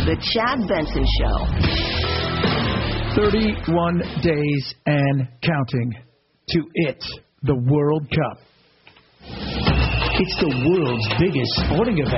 The Chad Benson Show. 31 days and counting to the World Cup. It's the world's biggest sporting event.